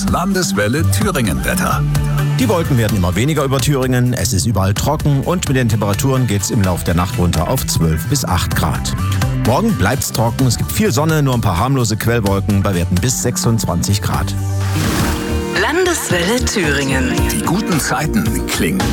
Landeswelle Thüringen-Wetter. Die Wolken werden immer weniger über Thüringen, es ist überall trocken und mit den Temperaturen geht es im Laufe der Nacht runter auf 12 bis 8 Grad. Morgen bleibt es trocken, es gibt viel Sonne, nur ein paar harmlose Quellwolken bei Werten bis 26 Grad. Landeswelle Thüringen. Die guten Zeiten klingen